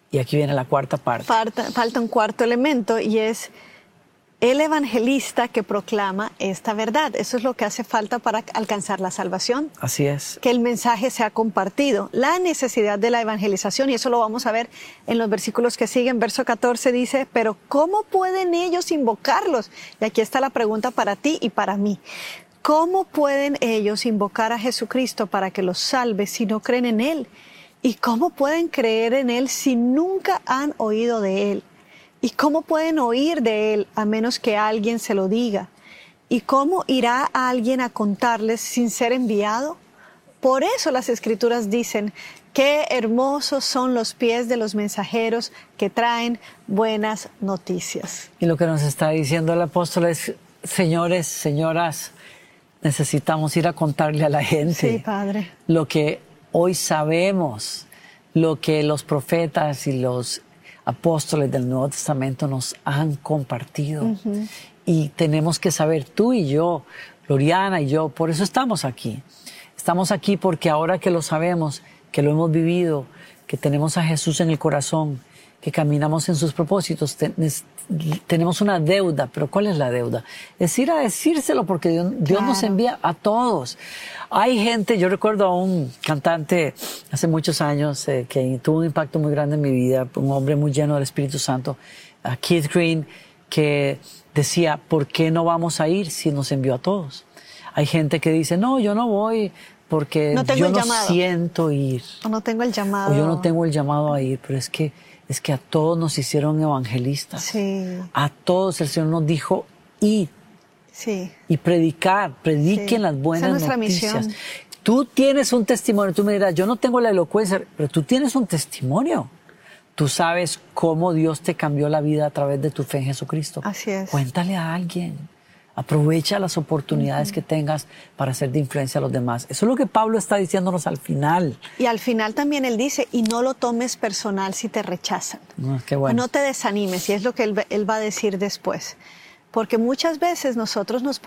Y aquí viene la cuarta parte. Falta un cuarto elemento y es el evangelista que proclama esta verdad. Eso es lo que hace falta para alcanzar la salvación. Así es. Que el mensaje sea compartido. La necesidad de la evangelización, y eso lo vamos a ver en los versículos que siguen. Verso 14 dice, pero ¿cómo pueden ellos invocarlos? Y aquí está la pregunta para ti y para mí. ¿Cómo pueden ellos invocar a Jesucristo para que los salve si no creen en Él? ¿Y cómo pueden creer en Él si nunca han oído de Él? ¿Y cómo pueden oír de Él a menos que alguien se lo diga? ¿Y cómo irá alguien a contarles sin ser enviado? Por eso las Escrituras dicen, qué hermosos son los pies de los mensajeros que traen buenas noticias. Y lo que nos está diciendo el apóstol es, señores, señoras, necesitamos ir a contarle a la gente. Sí, Padre. Lo que hoy sabemos, lo que los profetas y los apóstoles del Nuevo Testamento nos han compartido. Uh-huh. Y tenemos que saber, tú y yo, Gloriana y yo, por eso estamos aquí. Estamos aquí porque ahora que lo sabemos, que lo hemos vivido, que tenemos a Jesús en el corazón, que caminamos en sus propósitos, tenemos una deuda. ¿Pero cuál es la deuda? Es ir a decírselo porque Dios nos envía a todos. Hay gente, yo recuerdo a un cantante hace muchos años que tuvo un impacto muy grande en mi vida, un hombre muy lleno del Espíritu Santo, Keith Green, que decía, ¿por qué no vamos a ir si nos envió a todos? Hay gente que dice, no, yo no voy porque yo no siento ir. O no tengo el llamado. O yo no tengo el llamado a ir, pero es que a todos nos hicieron evangelistas. Sí. A todos el Señor nos dijo, id. Sí. Y prediquen las buenas Esa es noticias. Misión. Tú tienes un testimonio, tú me dirás, yo no tengo la elocuencia, pero tú tienes un testimonio. Tú sabes cómo Dios te cambió la vida a través de tu fe en Jesucristo. Así es. Cuéntale a alguien. Aprovecha las oportunidades que tengas para ser de influencia a los demás. Eso es lo que Pablo está diciéndonos al final. Y al final también él dice, y no lo tomes personal si te rechazan. Qué bueno. No te desanimes, y es lo que él va a decir después. Porque muchas veces nosotros nos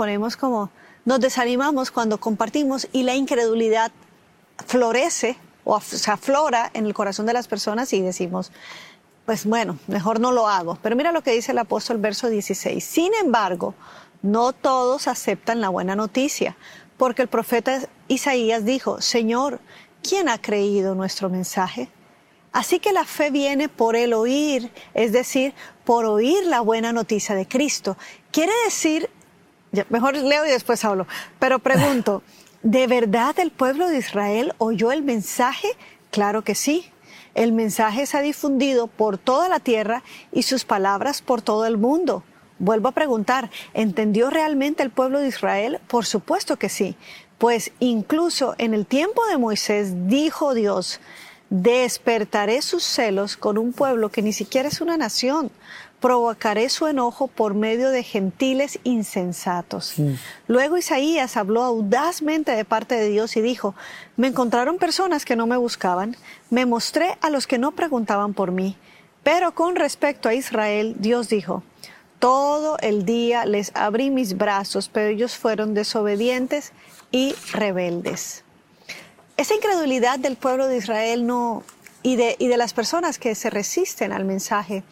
desanimamos cuando compartimos y la incredulidad florece o se aflora en el corazón de las personas y decimos, pues bueno, mejor no lo hago. Pero mira lo que dice el apóstol, verso 16. Sin embargo, no todos aceptan la buena noticia, porque el profeta Isaías dijo, Señor, ¿quién ha creído nuestro mensaje? Así que la fe viene por el oír, es decir, por oír la buena noticia de Cristo. Quiere decir, mejor leo y después hablo, pero pregunto, ¿de verdad el pueblo de Israel oyó el mensaje? Claro que sí. El mensaje se ha difundido por toda la tierra y sus palabras por todo el mundo. Vuelvo a preguntar, ¿entendió realmente el pueblo de Israel? Por supuesto que sí, pues incluso en el tiempo de Moisés dijo Dios, despertaré sus celos con un pueblo que ni siquiera es una nación, provocaré su enojo por medio de gentiles insensatos. Sí. Luego Isaías habló audazmente de parte de Dios y dijo, me encontraron personas que no me buscaban, me mostré a los que no preguntaban por mí, pero con respecto a Israel, Dios dijo, todo el día les abrí mis brazos, pero ellos fueron desobedientes y rebeldes. Esa incredulidad del pueblo de Israel y de las personas que se resisten al mensaje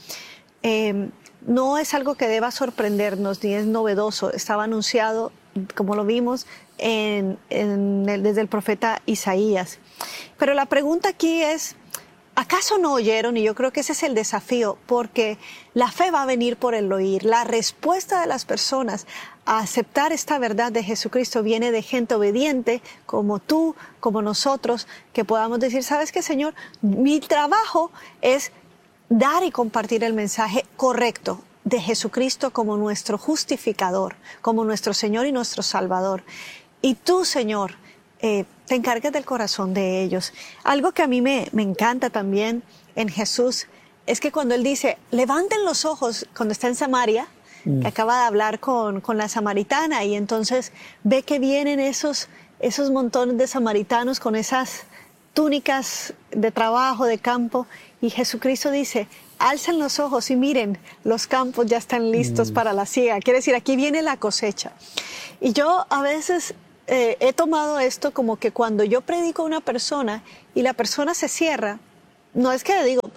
no es algo que deba sorprendernos ni es novedoso. Estaba anunciado, como lo vimos, desde el profeta Isaías. Pero la pregunta aquí es, ¿acaso no oyeron? Y yo creo que ese es el desafío, porque la fe va a venir por el oír. La respuesta de las personas a aceptar esta verdad de Jesucristo viene de gente obediente, como tú, como nosotros, que podamos decir, ¿sabes qué, Señor? Mi trabajo es dar y compartir el mensaje correcto de Jesucristo como nuestro justificador, como nuestro Señor y nuestro Salvador. Y tú, Señor, te encargas del corazón de ellos. Algo que a mí me encanta también en Jesús es que cuando Él dice, levanten los ojos, cuando está en Samaria, que acaba de hablar con la samaritana, y entonces ve que vienen esos montones de samaritanos con esas túnicas de trabajo, de campo, y Jesucristo dice, alcen los ojos y miren, los campos ya están listos para la siega. Quiere decir, aquí viene la cosecha. Y yo a veces he tomado esto como que cuando yo predico a una persona y la persona se cierra, no es que le digo,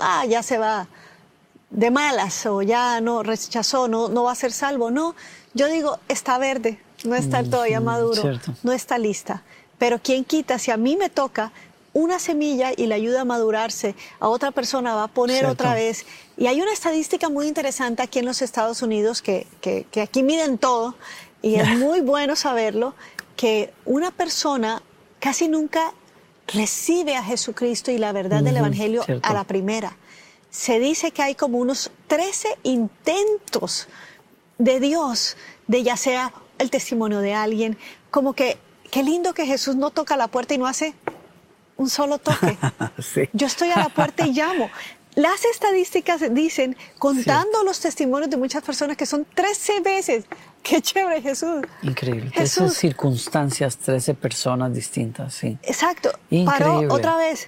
ya se va de malas o ya no rechazó, no va a ser salvo. No, yo digo, está verde, no está todavía maduro, cierto. no está lista. Pero quién quita, si a mí me toca una semilla y le ayuda a madurarse, a otra persona va a poner Cierto. otra vez. Y hay una estadística muy interesante aquí en los Estados Unidos que aquí miden todo y es muy bueno saberlo, que una persona casi nunca recibe a Jesucristo y la verdad del Evangelio cierto. a la primera. Se dice que hay como unos 13 intentos de Dios, de ya sea el testimonio de alguien, como que qué lindo que Jesús no toca la puerta y no hace un solo toque. Sí. Yo estoy a la puerta y llamo. Las estadísticas dicen, contando los testimonios de muchas personas, que son 13 veces. ¡Qué chévere, Jesús! Increíble. Jesús. 13 circunstancias, 13 personas distintas, sí. Exacto. Increíble. Paró otra vez.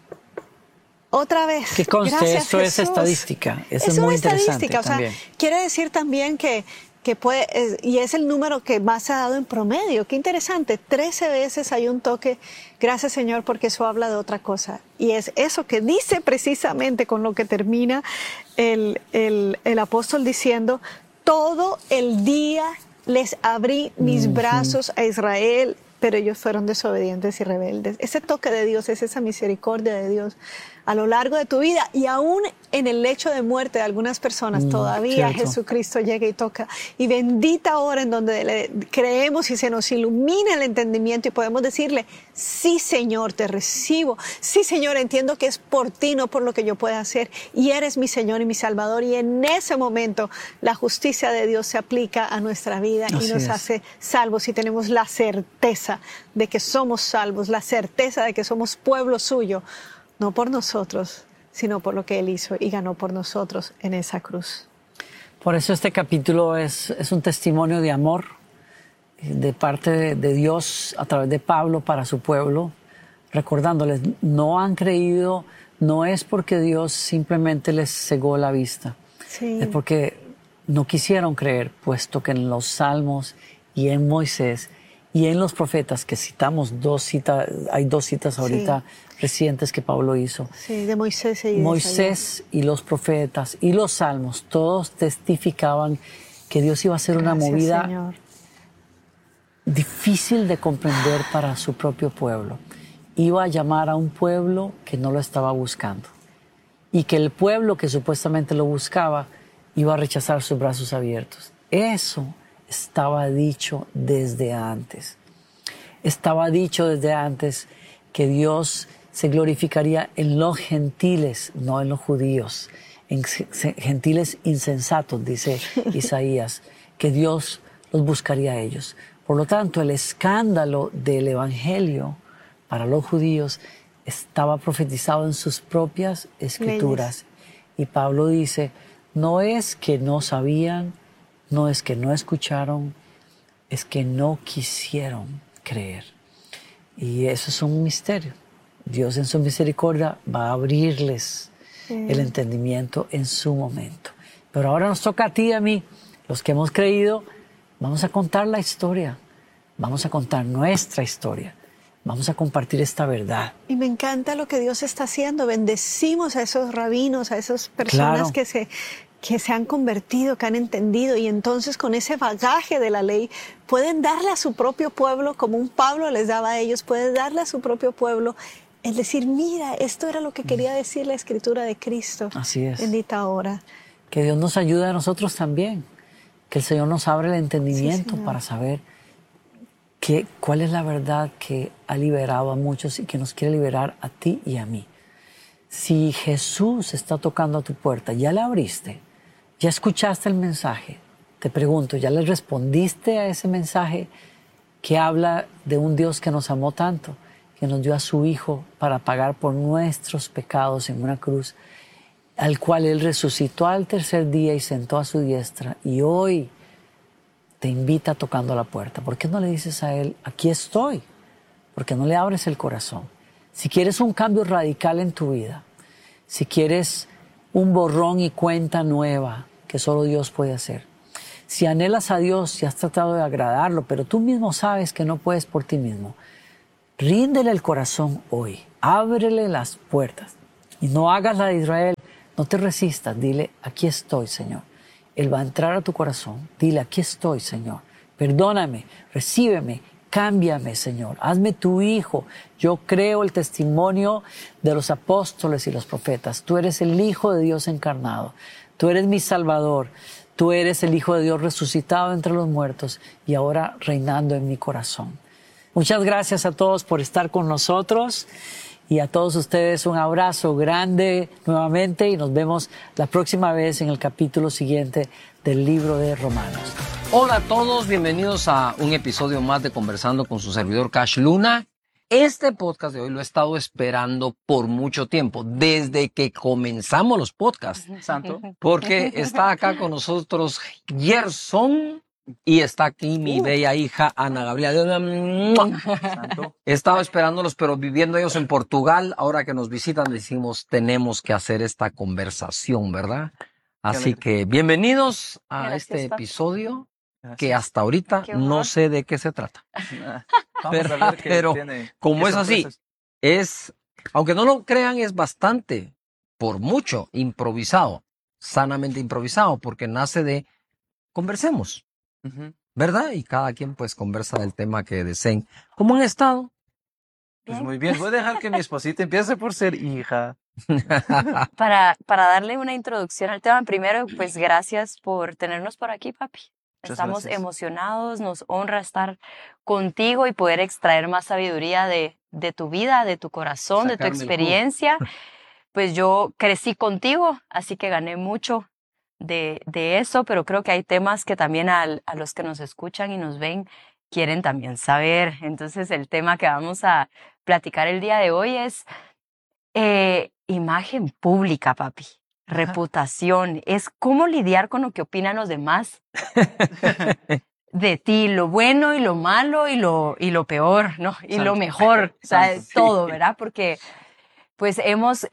Otra vez. Que conste, Gracias, eso es Jesús. estadística. Eso es una muy interesante estadística. O sea, también. quiere decir también que puede, y es el número que más se ha dado en promedio. Qué interesante. 13 veces hay un toque. Gracias, Señor, porque eso habla de otra cosa. Y es eso que dice precisamente con lo que termina el apóstol diciendo, todo el día les abrí mis brazos a Israel, pero ellos fueron desobedientes y rebeldes. Ese toque de Dios es esa misericordia de Dios a lo largo de tu vida, y aún en el lecho de muerte de algunas personas todavía cierto. Jesucristo llega y toca. Y bendita hora en donde le creemos y se nos ilumina el entendimiento y podemos decirle, sí, Señor, te recibo. Sí, Señor, entiendo que es por ti, no por lo que yo pueda hacer. Y eres mi Señor y mi Salvador. Y en ese momento la justicia de Dios se aplica a nuestra vida y Así nos es. hace salvos. Y tenemos la certeza de que somos salvos, la certeza de que somos pueblo suyo, no por nosotros, sino por lo que Él hizo y ganó por nosotros en esa cruz. Por eso este capítulo es un testimonio de amor de parte de Dios a través de Pablo para su pueblo, recordándoles, no han creído, no es porque Dios simplemente les cegó la vista, Sí. es porque no quisieron creer, puesto que en los Salmos y en Moisés y en los profetas, que citamos hay dos citas ahorita recientes que Pablo hizo. Sí, de Moisés y de Moisés y los profetas y los salmos, todos testificaban que Dios iba a hacer una Gracias, movida Señor. difícil de comprender para su propio pueblo. Iba a llamar a un pueblo que no lo estaba buscando y que el pueblo que supuestamente lo buscaba iba a rechazar sus brazos abiertos. Eso estaba dicho desde antes. Estaba dicho desde antes que Dios se glorificaría en los gentiles, no en los judíos, en gentiles insensatos, dice Isaías, que Dios los buscaría a ellos. Por lo tanto, el escándalo del Evangelio para los judíos estaba profetizado en sus propias escrituras. Y Pablo dice, no es que no sabían, no es que no escucharon, es que no quisieron creer. Y eso es un misterio. Dios en su misericordia va a abrirles el entendimiento en su momento. Pero ahora nos toca a ti y a mí, los que hemos creído, vamos a contar la historia, vamos a contar nuestra historia, vamos a compartir esta verdad. Y me encanta lo que Dios está haciendo. Bendecimos a esos rabinos, a esas personas Claro. que se han convertido, que han entendido, y entonces con ese bagaje de la ley pueden darle a su propio pueblo, como un Pablo les daba a ellos, pueden darle a su propio pueblo el decir, mira, esto era lo que quería decir la Escritura de Cristo. Así es. Bendita hora. Que Dios nos ayude a nosotros también, que el Señor nos abra el entendimiento Señor. para saber cuál es la verdad que ha liberado a muchos y que nos quiere liberar a ti y a mí. Si Jesús está tocando a tu puerta, ya la abriste, ya escuchaste el mensaje, te pregunto, ¿ya le respondiste a ese mensaje que habla de un Dios que nos amó tanto, que nos dio a su Hijo para pagar por nuestros pecados en una cruz, al cual Él resucitó al tercer día y sentó a su diestra, y hoy te invita tocando a la puerta? ¿Por qué no le dices a Él, aquí estoy? ¿Por qué no le abres el corazón? Si quieres un cambio radical en tu vida, si quieres un borrón y cuenta nueva que solo Dios puede hacer, si anhelas a Dios y has tratado de agradarlo, pero tú mismo sabes que no puedes por ti mismo, ríndele el corazón hoy, ábrele las puertas y no hagas la de Israel, No te resistas, dile, aquí estoy, Señor. Él va a entrar a tu corazón, dile, aquí estoy, Señor. Perdóname, recíbeme, cámbiame, Señor. Hazme tu hijo. Yo creo el testimonio de los apóstoles y los profetas. Tú eres el Hijo de Dios encarnado. Tú eres mi Salvador. Tú eres el Hijo de Dios resucitado entre los muertos y ahora reinando en mi corazón. Muchas gracias a todos por estar con nosotros y a todos ustedes un abrazo grande nuevamente y nos vemos la próxima vez en el capítulo siguiente del libro de Romanos. Hola a todos, bienvenidos a un episodio más de Conversando con su servidor Cash Luna. Este podcast de hoy lo he estado esperando por mucho tiempo, desde que comenzamos los podcasts, Santo, porque está acá con nosotros Gerson y está aquí mi bella hija Ana Gabriela. Santo. He estado esperándolos, pero viviendo ellos en Portugal, ahora que nos visitan decimos tenemos que hacer esta conversación, ¿verdad? Así que bienvenidos a este episodio. Que hasta ahorita no sé de qué se trata. Pero como es así, aunque no lo crean, es bastante, por mucho, improvisado, sanamente improvisado, porque nace de conversemos, ¿verdad? Y cada quien pues conversa del tema que deseen. ¿Cómo han estado? Pues muy bien, voy a dejar que mi esposita empiece por ser hija. Para darle una introducción al tema, primero, pues gracias por tenernos por aquí, papi. Estamos emocionados, nos honra estar contigo y poder extraer más sabiduría de tu vida, de tu corazón, de tu experiencia. Pues yo crecí contigo, así que gané mucho de eso, pero creo que hay temas que también a los que nos escuchan y nos ven quieren también saber. Entonces el tema que vamos a platicar el día de hoy es imagen pública, papi. Reputación, es cómo lidiar con lo que opinan los demás de ti, lo bueno y lo malo y lo peor, ¿no? Y lo mejor, o sea, es todo, ¿verdad? Porque pues hemos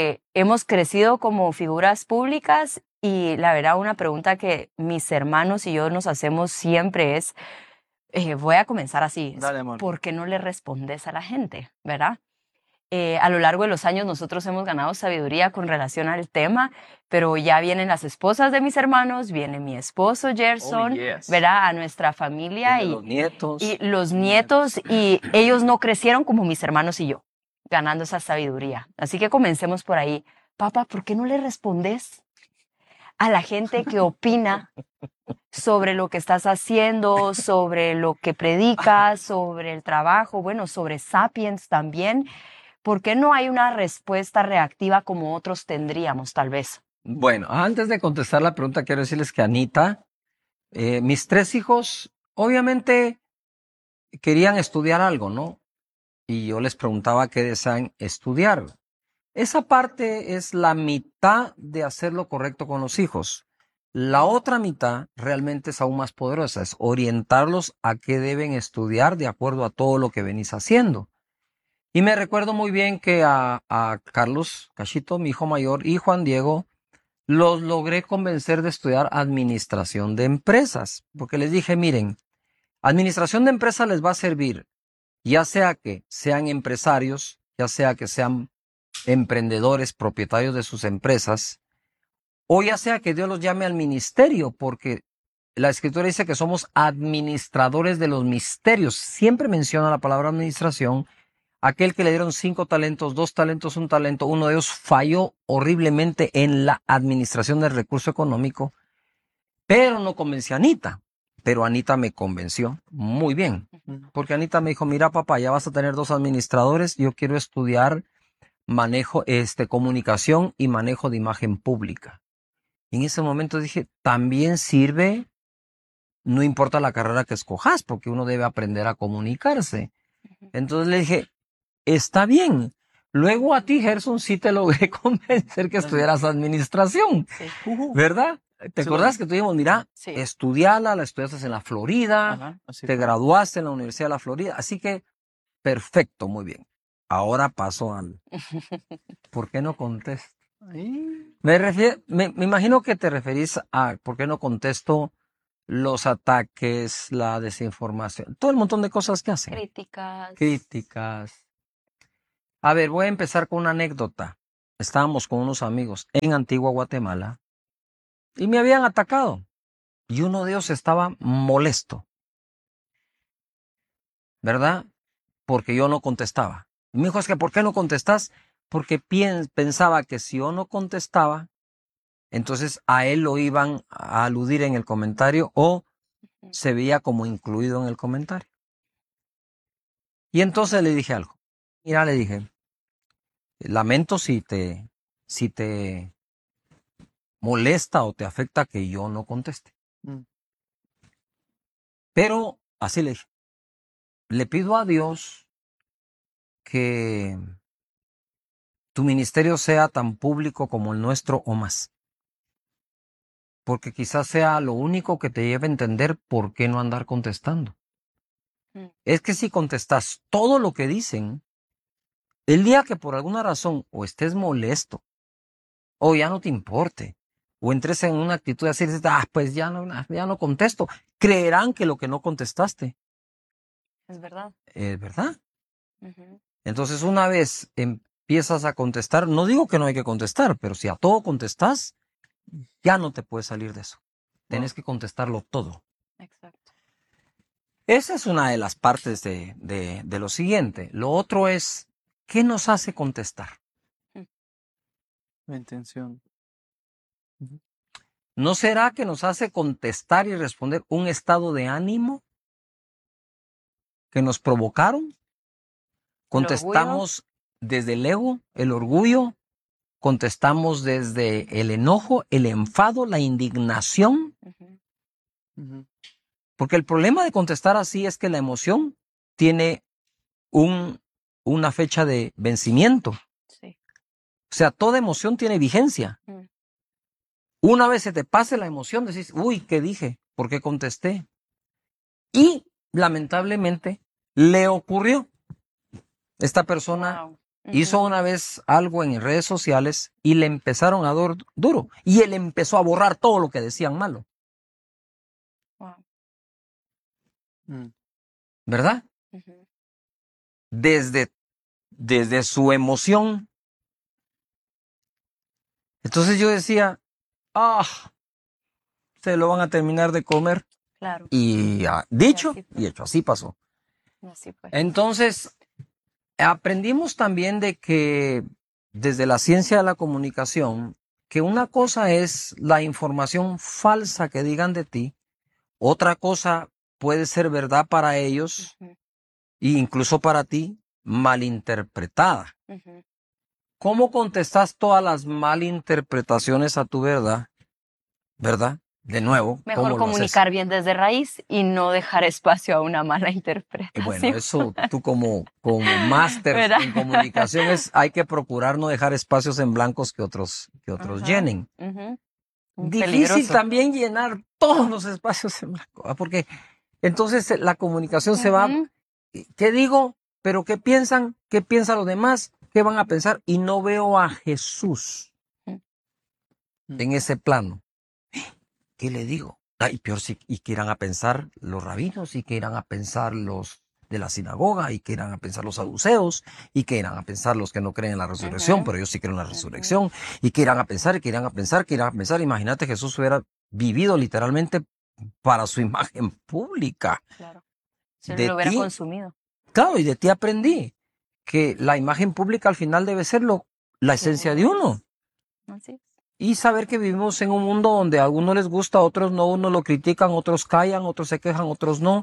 crecido como figuras públicas y la verdad una pregunta que mis hermanos y yo nos hacemos siempre es, voy a comenzar así, Dale, amor. ¿Por qué no le respondes a la gente, verdad? A lo largo de los años nosotros hemos ganado sabiduría con relación al tema, pero ya vienen las esposas de mis hermanos, viene mi esposo Gerson, ¿verdad? A nuestra familia los nietos. Y los nietos, y ellos no crecieron como mis hermanos y yo, ganando esa sabiduría. Así que comencemos por ahí. Papá, ¿por qué no le respondes a la gente que opina sobre lo que estás haciendo, sobre lo que predicas, sobre el trabajo, bueno, sobre Sapiens también? ¿Por qué no hay una respuesta reactiva como otros tendríamos, tal vez? Bueno, antes de contestar la pregunta, quiero decirles que Anita, mis 3 hijos, obviamente querían estudiar algo, ¿no? Y yo les preguntaba qué desean estudiar. Esa parte es la mitad de hacer lo correcto con los hijos. La otra mitad realmente es aún más poderosa, es orientarlos a qué deben estudiar de acuerdo a todo lo que venís haciendo. Y me recuerdo muy bien que a Carlos Cachito, mi hijo mayor, y Juan Diego, los logré convencer de estudiar administración de empresas, porque les dije, miren, administración de empresas les va a servir, ya sea que sean empresarios, ya sea que sean emprendedores, propietarios de sus empresas, o ya sea que Dios los llame al ministerio, porque la Escritura dice que somos administradores de los misterios. Siempre menciona la palabra administración. Aquel que le dieron 5 talentos, 2 talentos, 1 talento, uno de ellos falló horriblemente en la administración del recurso económico, pero no convenció a Anita. Pero Anita me convenció muy bien, porque Anita me dijo, mira papá, ya vas a tener 2 administradores, yo quiero estudiar manejo, comunicación y manejo de imagen pública. Y en ese momento dije, también sirve, no importa la carrera que escojas, porque uno debe aprender a comunicarse. Entonces le dije, está bien. Luego a ti, Gerson, sí te logré convencer que estudiaras administración, ¿verdad? ¿Te acordás que tuvimos, mira, estudiala, la estudiaste en la Florida, te graduaste en la Universidad de la Florida, así que perfecto, muy bien. Ahora paso al, ¿por qué no contesto? Me imagino que te referís a ¿por qué no contesto los ataques, la desinformación, todo el montón de cosas que hacen? Críticas. A ver, voy a empezar con una anécdota. estábamos con unos amigos en Antigua Guatemala y me habían atacado. Y uno de ellos estaba molesto, ¿verdad? Porque yo no contestaba. Y me dijo, es que ¿por qué no contestas? Porque pensaba que si yo no contestaba, entonces a él lo iban a aludir en el comentario o se veía como incluido en el comentario. Y entonces le dije algo. Mira, le dije, lamento si te molesta o te afecta que yo no conteste. Pero así le dije, le pido a Dios que tu ministerio sea tan público como el nuestro o más. Porque quizás sea lo único que te lleve a entender por qué no andar contestando. Es que si contestas todo lo que dicen, el día que por alguna razón o estés molesto, o ya no te importe, o entres en una actitud de decir, pues ya no contesto, creerán que lo que no contestaste Es verdad. es verdad. Entonces una vez empiezas a contestar, no digo que no hay que contestar, pero si a todo contestas, ya no te puedes salir de eso. Tienes que contestarlo todo. Exacto. Esa es una de las partes de lo siguiente. Lo otro es, ¿qué nos hace contestar? La intención. ¿No será que nos hace contestar y responder un estado de ánimo que nos provocaron? Contestamos desde el ego, el orgullo, contestamos desde el enojo, el enfado, la indignación. Porque el problema de contestar así es que la emoción tiene una fecha de vencimiento. Sí. O sea, toda emoción tiene vigencia. Una vez se te pase la emoción, decís, uy, ¿qué dije? ¿Por qué contesté? Y lamentablemente le ocurrió. Esta persona hizo una vez algo en redes sociales y le empezaron a dar duro. Y él empezó a borrar todo lo que decían malo. ¿Verdad? Desde su emoción. Entonces yo decía, se lo van a terminar de comer. Claro. Y dicho y hecho, así pasó. Así fue. Entonces, aprendimos también de que desde la ciencia de la comunicación, que una cosa es la información falsa que digan de ti, otra cosa puede ser verdad para ellos e incluso para ti, malinterpretada. ¿Cómo contestas todas las malinterpretaciones a tu verdad? ¿Verdad? De nuevo. Mejor comunicar bien desde raíz y no dejar espacio a una mala interpretación. Bueno, eso tú como máster en comunicación hay que procurar no dejar espacios en blancos que otros llenen. Difícil peligroso. También llenar todos los espacios en blanco, porque entonces la comunicación se va, ¿qué digo? ¿Pero qué piensan? ¿Qué piensan los demás? ¿Qué van a pensar? Y no veo a Jesús en ese plano. ¿Qué le digo? Y peor, y que irán a pensar los rabinos, y que irán a pensar los de la sinagoga, y que irán a pensar los saduceos, y que irán a pensar los que no creen en la resurrección, pero yo sí creo en la resurrección, y que irán a pensar, y que irán a pensar, que irán a pensar. Imagínate, Jesús hubiera vivido literalmente para su imagen pública. Claro. Se lo hubiera consumido. Claro, y de ti aprendí que la imagen pública al final debe ser la esencia de uno. Así es. Y saber que vivimos en un mundo donde a algunos les gusta, a otros no, unos lo critican, otros callan, otros se quejan, otros no.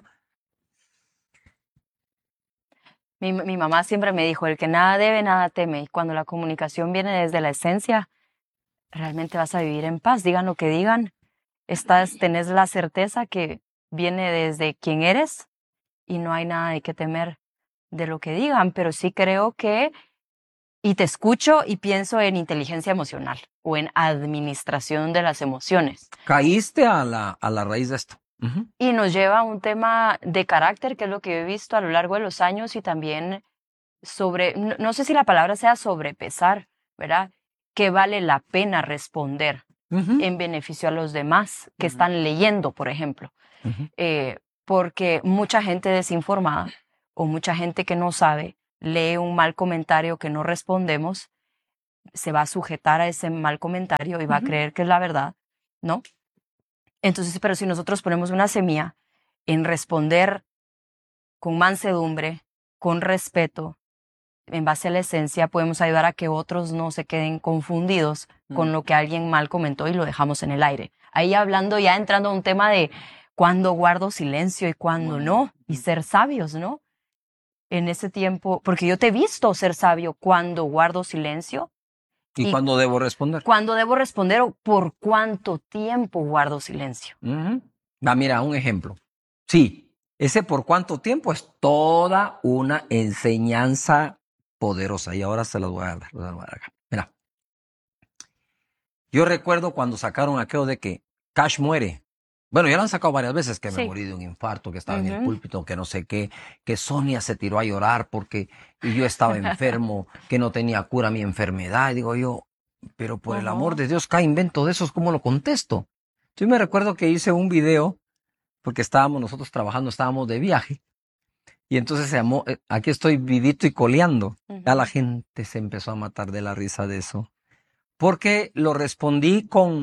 Mi mamá siempre me dijo, el que nada debe, nada teme. Y cuando la comunicación viene desde la esencia, realmente vas a vivir en paz. Digan lo que digan, tenés la certeza que viene desde quién eres y no hay nada de qué temer de lo que digan. Pero sí creo que... Y te escucho y pienso en inteligencia emocional o en administración de las emociones. Caíste a la raíz de esto. Y nos lleva a un tema de carácter, que es lo que yo he visto a lo largo de los años, y también no sé si la palabra sea sobrepesar, ¿verdad? Que vale la pena responder en beneficio a los demás que están leyendo, por ejemplo. Porque mucha gente desinformada o mucha gente que no sabe lee un mal comentario que no respondemos, se va a sujetar a ese mal comentario y va a creer que es la verdad, ¿no? Entonces, pero si nosotros ponemos una semilla en responder con mansedumbre, con respeto, en base a la esencia, podemos ayudar a que otros no se queden confundidos con lo que alguien mal comentó y lo dejamos en el aire. Ahí hablando, ya entrando a un tema de cuándo guardo silencio y cuándo no, y ser sabios, ¿no? En ese tiempo, porque yo te he visto ser sabio cuando guardo silencio. ¿Y cuándo debo responder? Cuándo debo responder o por cuánto tiempo guardo silencio. Mira, un ejemplo. Sí, ese por cuánto tiempo es toda una enseñanza poderosa. Y ahora se las voy a dar. Mira, yo recuerdo cuando sacaron aquello de que Cash muere. Bueno, ya lo han sacado varias veces, que me morí de un infarto, que estaba en el púlpito, que no sé qué, que Sonia se tiró a llorar porque yo estaba enfermo, que no tenía cura mi enfermedad. Y digo yo, pero por el amor de Dios, cada invento de esos, ¿cómo lo contesto? Yo me recuerdo que hice un video, porque nosotros trabajando, estábamos de viaje, y entonces se llamó, aquí estoy vivito y coleando. Ya la gente se empezó a matar de la risa de eso, porque lo respondí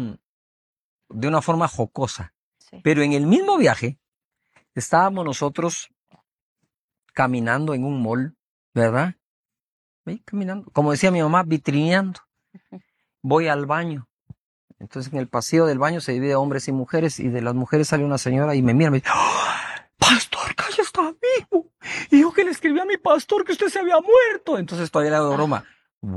de una forma jocosa. Pero en el mismo viaje estábamos nosotros caminando en un mall, ¿verdad? Caminando, como decía mi mamá, vitrineando. Voy al baño. Entonces en el pasillo del baño se divide hombres y mujeres, y de las mujeres sale una señora y me mira y me dice, ¡Oh, pastor, Cash está vivo! Y yo que le escribí a mi pastor que usted se había muerto. Entonces todavía le hago broma.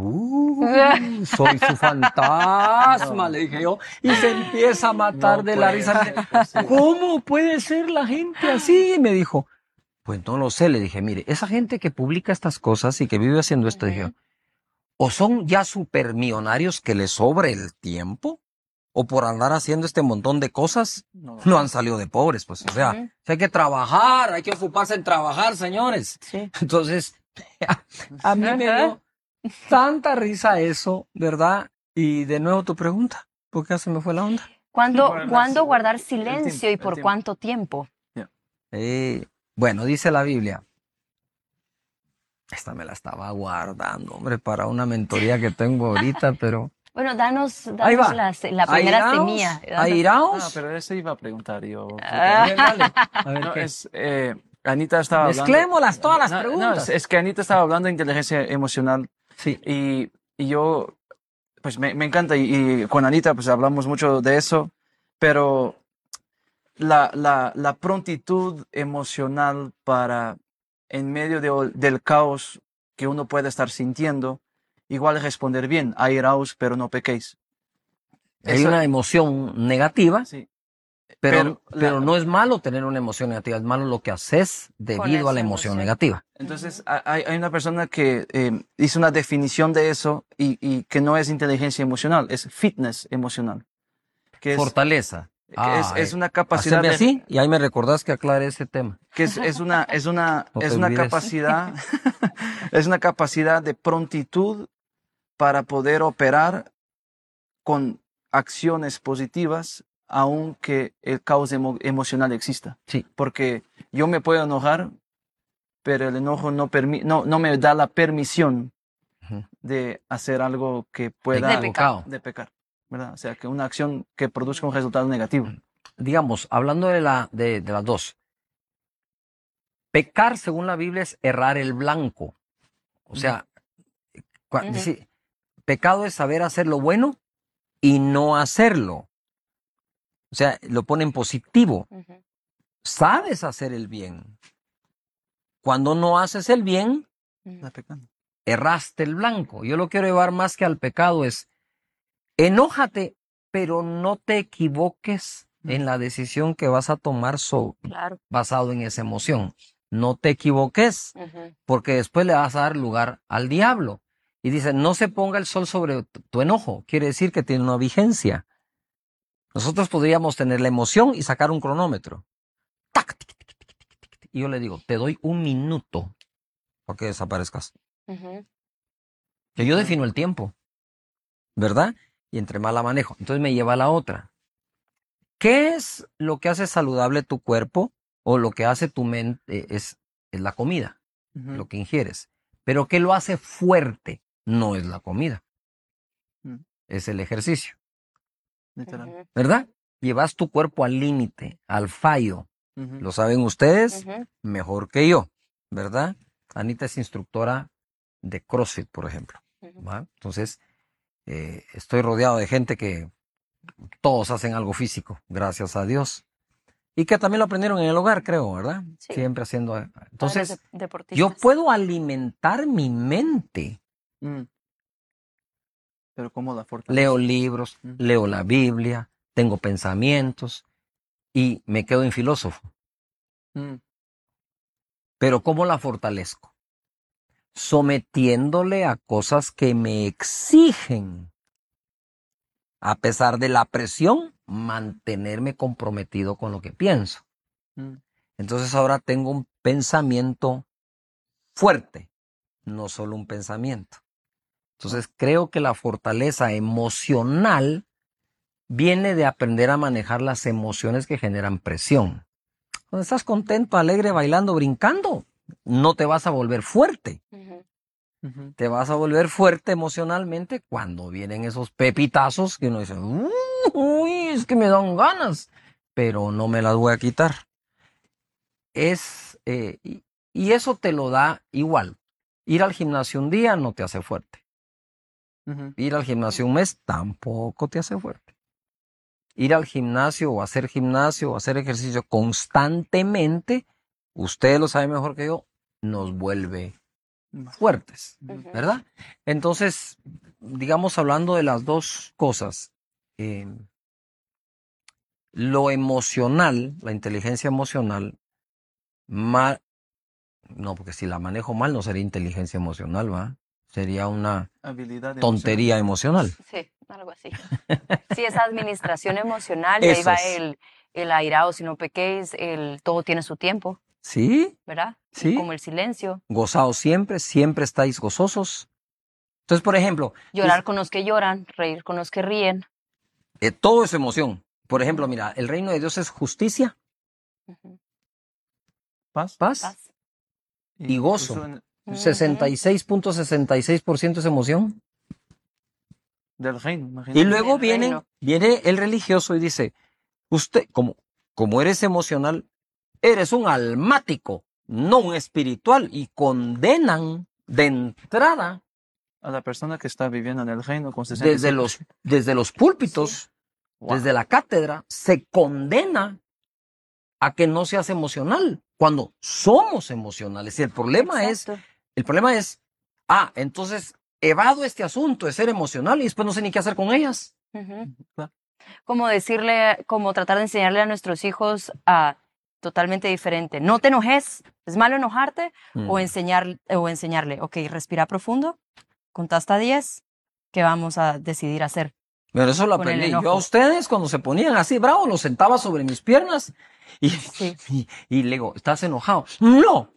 Soy su fantasma, le dije yo, y se empieza a matar de la risa. ¿Cómo puede ser la gente así? Y me dijo, pues no lo sé. Le dije, mire, esa gente que publica estas cosas y que vive haciendo esto, dije, o son ya supermillonarios que les sobre el tiempo, o por andar haciendo este montón de cosas, no han salido de pobres, pues, o sea, hay que trabajar, hay que ocuparse en trabajar, señores. Sí. Entonces, a mí me dio tanta risa eso, ¿verdad? Y de nuevo tu pregunta, ¿por qué se me fue la onda? ¿Cuándo guardar silencio y por cuánto tiempo? Bueno, dice la Biblia. Esta me la estaba guardando, hombre, para una mentoría que tengo ahorita, pero... Bueno, danos la primera Airaos, semilla. Airaos. No, pero eso iba a preguntar yo. A ver, dale. A ver, No, ¿qué? Anita estaba hablando... Mezclémoslas todas las preguntas. No, es que Anita estaba hablando de inteligencia emocional. Sí. Y yo, pues me encanta, y con Anita pues hablamos mucho de eso, pero la prontitud emocional para, en medio del caos que uno puede estar sintiendo, igual responder bien, airaos, pero no pequéis. Hay una emoción negativa, sí, pero no es malo tener una emoción negativa, es malo lo que haces debido a la emoción negativa. Entonces, hay una persona que hizo una definición de eso y que no es inteligencia emocional, es fitness emocional. Que Fortaleza. Es una capacidad de... así, y ahí me recordás que aclare ese tema. Que es una capacidad, es una capacidad de prontitud para poder operar con acciones positivas, aunque el caos emocional exista. Sí. Porque yo me puedo enojar, pero el enojo no me da la permisión de hacer algo que pueda... De pecar. ¿Verdad? O sea, que una acción que produzca un resultado negativo. Digamos, hablando de las dos. Pecar, según la Biblia, es errar el blanco. O sea, pecado es saber hacer lo bueno y no hacerlo. O sea, lo pone en positivo. Sabes hacer el bien. Cuando no haces el bien, erraste el blanco. Yo lo quiero llevar más que al pecado, es enójate, pero no te equivoques en la decisión que vas a tomar basado en esa emoción. No te equivoques, porque después le vas a dar lugar al diablo. Y dice, no se ponga el sol sobre tu enojo. Quiere decir que tiene una vigencia. Nosotros podríamos tener la emoción y sacar un cronómetro. ¡Tac! Tic, tic, tic, tic, tic. Y yo le digo, te doy 1 minuto para que desaparezcas. Que yo defino el tiempo, ¿verdad? Y entre más la manejo. Entonces me lleva a la otra. ¿Qué es lo que hace saludable tu cuerpo o lo que hace tu mente? Es la comida, lo que ingieres. Pero ¿qué lo hace fuerte? No es la comida. es el ejercicio, Literal. ¿verdad? Llevas tu cuerpo al límite, al fallo. Ujú. Lo saben ustedes Ujú. mejor que yo, ¿verdad? Anita es instructora de CrossFit, por ejemplo. Ujú. ¿Va? Entonces, estoy rodeado de gente que todos hacen algo físico, gracias a Dios. Y que también lo aprendieron en el hogar, creo, ¿verdad? Sí. Siempre haciendo. Padres Entonces, deportistas. yo puedo alimentar mi mente. Mm. Pero ¿cómo la fortaleza? Leo libros, leo la Biblia, tengo pensamientos y me quedo en filósofo. Mm. Pero ¿cómo la fortalezco? Sometiéndole a cosas que me exigen, a pesar de la presión, mantenerme comprometido con lo que pienso. Mm. Entonces ahora tengo un pensamiento fuerte, no solo un pensamiento. Entonces creo que la fortaleza emocional viene de aprender a manejar las emociones que generan presión. Cuando estás contento, alegre, bailando, brincando, no te vas a volver fuerte. Ujú. Ujú. Te vas a volver fuerte emocionalmente cuando vienen esos pepitazos que uno dice, uy, es que me dan ganas, pero no me las voy a quitar. Y eso te lo da igual. Ir al gimnasio un día no te hace fuerte. Ujú. Ir al gimnasio un mes tampoco te hace fuerte. Ir al gimnasio o hacer ejercicio constantemente, usted lo sabe mejor que yo, nos vuelve fuertes, Ujú. Ujú. ¿verdad? Entonces, digamos, hablando de las dos cosas, lo emocional, la inteligencia emocional, no, porque si la manejo mal no sería inteligencia emocional, ¿va? Sería una Habilidad tontería emocional. Sí, algo así. Sí, esa administración emocional, y ahí Eso va es. el airado, si no pequéis, todo tiene su tiempo, ¿Sí? ¿verdad? Sí. Como el silencio. Gozados siempre, siempre estáis gozosos. Entonces, por ejemplo, Llorar con los que lloran, reír con los que ríen. todo es emoción. Por ejemplo, mira, el reino de Dios es justicia, Ujú. paz. paz Paz. y gozo. eso en- Ujú. 66.66% es emoción. del reino, Y imagínate. luego Del reino. viene el religioso y dice, usted, como eres emocional, eres un almático, no un espiritual, y condenan de entrada A la persona que está viviendo en el reino con 66%. desde los púlpitos, Wow. desde la cátedra, se condena a que no seas emocional, cuando somos emocionales. Y el problema Exacto. es, entonces evado este asunto de ser emocional y después no sé ni qué hacer con ellas. Ujú. Claro. Como tratar de enseñarle a nuestros hijos totalmente diferente. No te enojes, es malo enojarte, o enseñarle, ok, respira profundo, contá hasta 10, ¿qué vamos a decidir hacer? Pero eso lo Con el aprendí. Yo a enojo. ustedes, cuando se ponían así bravos, los sentaba sobre mis piernas y, Sí. y le digo, ¿estás enojado? ¡No!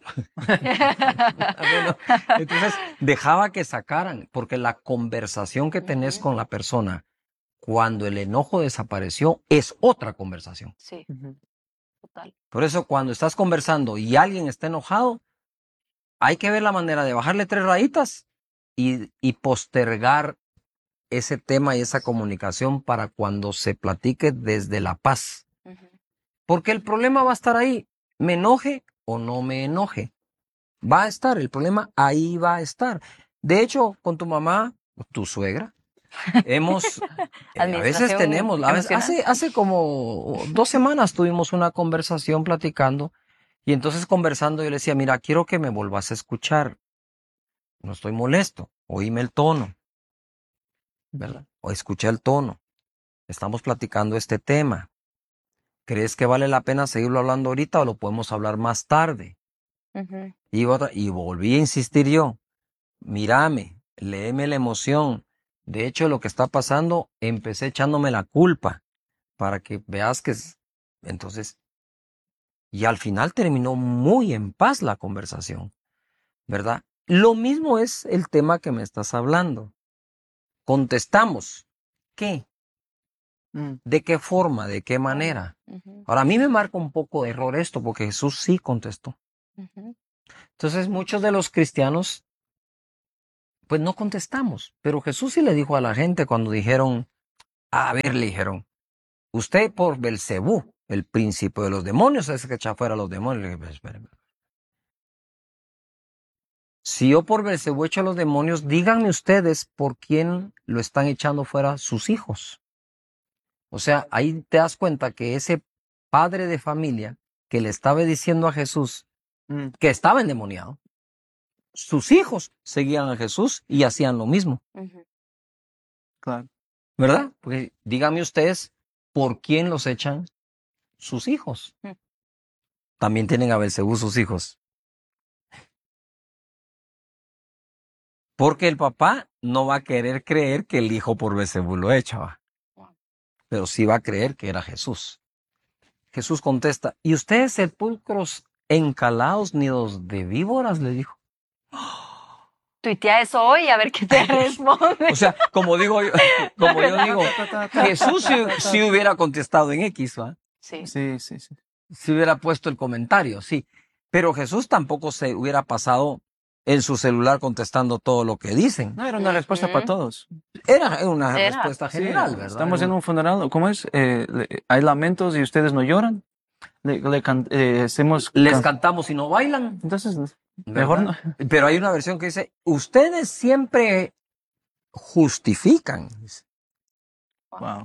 Bueno, entonces dejaba que sacaran, porque la conversación que tenés Ujú. con la persona cuando el enojo desapareció es otra conversación. Sí, Ujú. total. Por eso cuando estás conversando y alguien está enojado, hay que ver la manera de bajarle 3 rayitas y postergar ese tema y esa comunicación para cuando se platique desde la paz. Ujú. Porque el problema va a estar ahí, me enoje o no me enoje. Va a estar, el problema ahí va a estar. De hecho, con tu mamá, tu suegra, hemos, a veces Administración tenemos, emocional. hace como 2 semanas tuvimos una conversación platicando y entonces conversando yo le decía, mira, quiero que me vuelvas a escuchar. No estoy molesto, oíme el tono, ¿verdad? O escuché el tono. Estamos platicando este tema. ¿Crees que vale la pena seguirlo hablando ahorita o lo podemos hablar más tarde? Ujú. Y volví a insistir yo. Mírame, léeme la emoción. De hecho, lo que está pasando, empecé echándome la culpa para que veas que entonces, y al final terminó muy en paz la conversación, ¿verdad? Lo mismo es el tema que me estás hablando. Contestamos. ¿Qué? Mm. ¿De qué forma? ¿De qué manera? Ujú. Ahora, a mí me marca un poco de error esto, porque Jesús sí contestó. Ujú. Entonces, muchos de los cristianos, pues no contestamos. Pero Jesús sí le dijo a la gente cuando dijeron, a ver, le dijeron, usted por Belcebú, el príncipe de los demonios, es que echa fuera a los demonios. Le dije, pues, espérame. Si yo por Belcebú echo a los demonios, díganme ustedes por quién lo están echando fuera sus hijos. O sea, ahí te das cuenta que ese padre de familia que le estaba diciendo a Jesús que estaba endemoniado, sus hijos seguían a Jesús y hacían lo mismo. Claro. ¿Verdad? Porque díganme ustedes por quién los echan sus hijos. También tienen a Belcebú sus hijos. Porque el papá no va a querer creer que el hijo por Belcebú lo echa, pero sí va a creer que era Jesús. Jesús contesta, ¿y ustedes sepulcros encalados nidos de víboras? Le dijo. Tuitea eso hoy a ver qué te responde. O sea, como yo digo, Jesús sí hubiera contestado en X, ¿va? Sí. Sí. Si hubiera puesto el comentario, sí. Pero Jesús tampoco se hubiera pasado en su celular contestando todo lo que dicen. No, era una respuesta para todos. Era una respuesta general, Sí, ¿verdad? estamos en un funeral, ¿cómo es? Hay lamentos y ustedes no lloran. Les cantamos y no bailan. Entonces, ¿verdad? mejor no. Pero hay una versión que dice, ustedes siempre justifican Wow.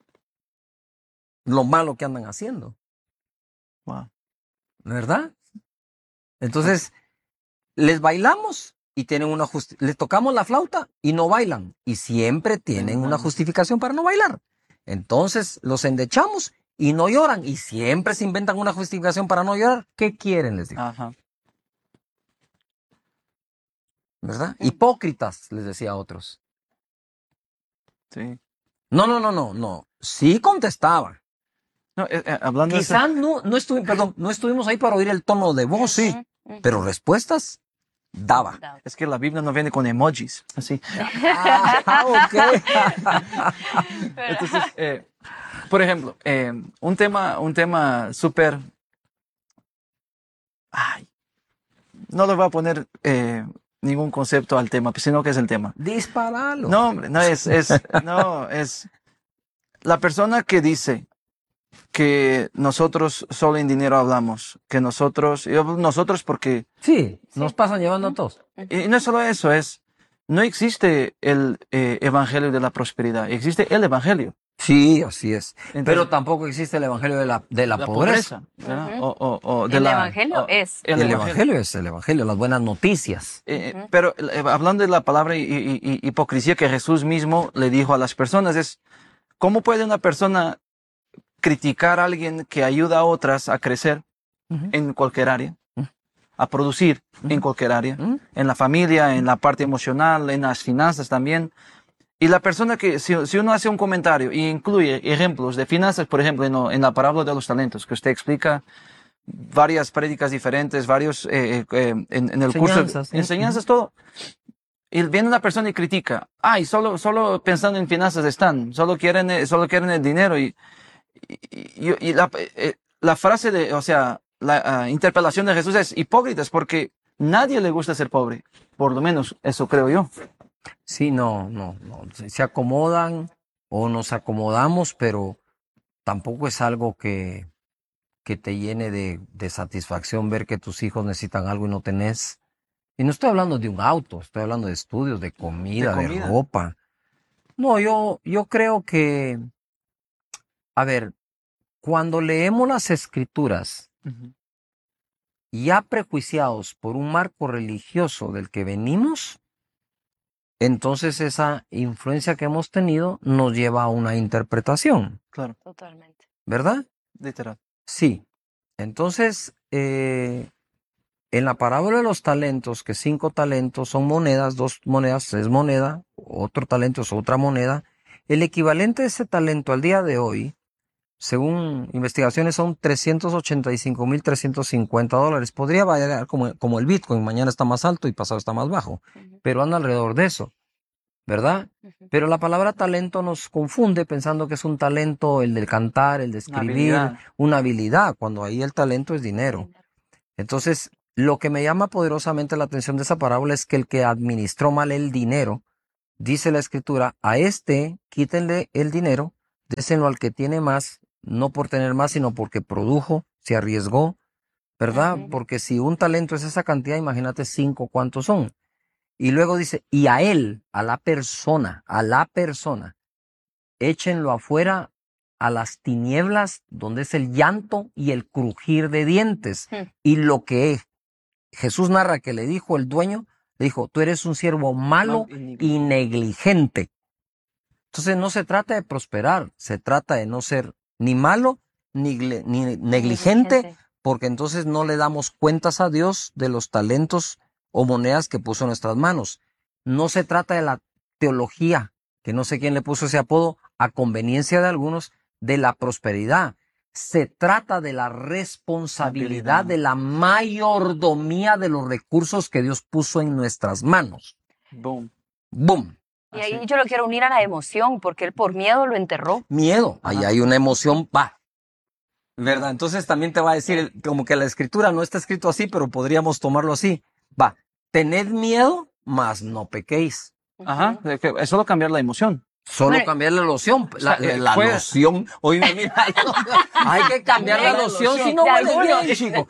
lo malo que andan haciendo, Wow. ¿verdad? Entonces, les bailamos y tienen les tocamos la flauta y no bailan. Y siempre tienen una justificación para no bailar. Entonces, los endechamos y no lloran. Y siempre se inventan una justificación para no llorar. ¿Qué quieren? Les digo. Ajá. ¿Verdad? Hipócritas, les decía a otros. Sí. No. Sí contestaba. No, hablando Quizás no estuvimos ahí para oír el tono de voz, sí, pero respuestas daba. Es que la Biblia no viene con emojis, así. Ok. Entonces, por ejemplo, un tema súper... Ay, no le voy a poner ningún concepto al tema, sino que es el tema. Disparalo. No, hombre, no es la persona que dice que nosotros solo en dinero hablamos, que nosotros porque... Sí, nos pasan llevando a todos. Y no es solo eso, no existe el evangelio de la prosperidad, existe el evangelio. Sí, así es. Entonces, pero tampoco existe el evangelio de la pobreza. ¿verdad? El evangelio es. El evangelio es el evangelio, las buenas noticias. Pero hablando de la palabra hipocresía que Jesús mismo le dijo a las personas, es ¿cómo puede una persona criticar a alguien que ayuda a otras a crecer en cualquier área, a producir en cualquier área, en la familia, en la parte emocional, en las finanzas también? Y la persona que, si uno hace un comentario y incluye ejemplos de finanzas, por ejemplo, en la parábola de los talentos, que usted explica varias prédicas diferentes, varios, en el curso, enseñanzas, todo. Y viene una persona y critica, y solo pensando en finanzas están, solo quieren el dinero. Y la frase la interpelación de Jesús es hipócritas, porque nadie le gusta ser pobre. Por lo menos eso creo yo. Sí, no. Se acomodan o nos acomodamos, pero tampoco es algo que te llene de satisfacción ver que tus hijos necesitan algo y no tenés. Y no estoy hablando de un auto, estoy hablando de estudios, de comida, de ropa. No, yo creo que, a ver, cuando leemos las escrituras, ya prejuiciados por un marco religioso del que venimos, entonces esa influencia que hemos tenido nos lleva a una interpretación. Claro. Totalmente. ¿Verdad? Literal. Sí. Entonces, en la parábola de los talentos, que 5 talentos son monedas, 2 monedas es moneda, otro talento es otra moneda, el equivalente de ese talento al día de hoy, según investigaciones, son $385,350. Podría variar como el Bitcoin, mañana está más alto y pasado está más bajo, pero anda alrededor de eso, ¿verdad? Pero la palabra talento nos confunde pensando que es un talento el de cantar, el de escribir, una habilidad, cuando ahí el talento es dinero. Entonces, Lo que me llama poderosamente la atención de esa parábola es que el que administró mal el dinero, dice la Escritura, a este quítenle el dinero, désenlo al que tiene más, no por tener más, sino porque produjo, se arriesgó, ¿verdad? Porque si un talento es esa cantidad, imagínate 5, ¿cuántos son? Y luego dice, y a él, a la persona, échenlo afuera a las tinieblas, donde es el llanto y el crujir de dientes. Y lo que Jesús narra que le dijo el dueño, le dijo, tú eres un siervo malo y negligente. Entonces no se trata de prosperar, se trata de no ser ni malo ni negligente, porque entonces no le damos cuentas a Dios de los talentos o monedas que puso en nuestras manos. No se trata de la teología, que no sé quién le puso ese apodo, a conveniencia de algunos, de la prosperidad. Se trata de la responsabilidad de la mayordomía de los recursos que Dios puso en nuestras manos. Boom. ¡Boom! Y ahí yo lo quiero unir a la emoción, porque él por miedo lo enterró. Miedo, ahí hay una emoción, va. ¿Verdad? Entonces también te va a decir, como que la Escritura no está escrito así, pero podríamos tomarlo así. Va, tened miedo, mas no pequéis. Ajá, es solo cambiar la emoción. Solo cambiar la loción. La loción. Oye, mira, hay que cambiar la loción si no huele bien, chico.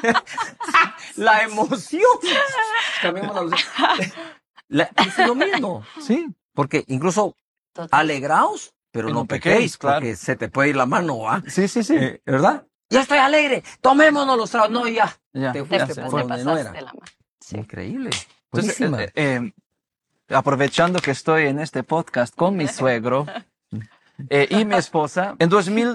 La emoción. Cambiamos la loción. Es lo mismo. Sí. Porque incluso alegraos, pero no pequéis, claro. Porque se te puede ir la mano, ¿ah? Sí. ¿Verdad? Ya estoy alegre, tomémonos los tragos. No, ya. Te fuiste por donde no era. de la mano. Sí. Increíble. Entonces, aprovechando que estoy en este podcast con mi suegro y mi esposa, en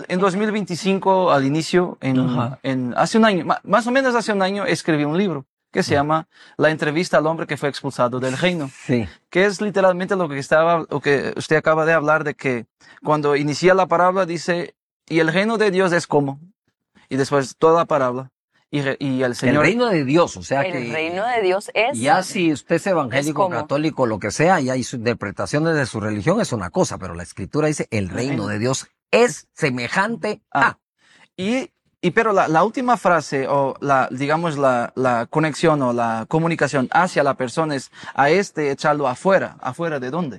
2025 al inicio, hace un año, más o menos hace un año, escribí un libro que se llama La entrevista al hombre que fue expulsado del reino. Sí. Que es literalmente lo que usted acaba de hablar, de que cuando inicia la parábola dice, y el reino de Dios es como, y después toda la parábola. Y el Señor. El reino de Dios, o sea el que. El reino de Dios es. Ya si usted es evangélico, es católico, lo que sea, y hay su interpretación de su religión es una cosa, pero la Escritura dice el reino de Dios es semejante a. Pero la última frase, o digamos la conexión o la comunicación hacia la persona es a echarlo afuera. ¿Afuera de dónde?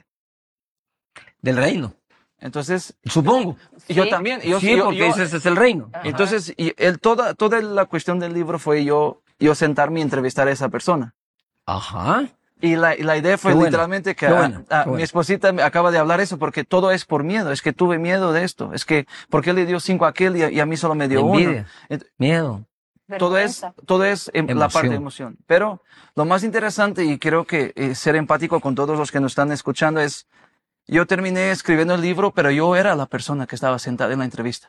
Del reino. Entonces, supongo. Yo también. Porque dices es el reino. Ajá. Entonces, toda la cuestión del libro fue yo sentarme y entrevistar a esa persona. Ajá. Y la idea fue literalmente que mi esposita me acaba de hablar eso, porque todo es por miedo. Es que tuve miedo de esto. Es que, ¿por qué le dio 5 a aquel y a mí solo me dio envidia, 1? Miedo. Todo es la parte de emoción. Pero lo más interesante, y creo que ser empático con todos los que nos están escuchando, es, yo terminé escribiendo el libro, pero yo era la persona que estaba sentada en la entrevista.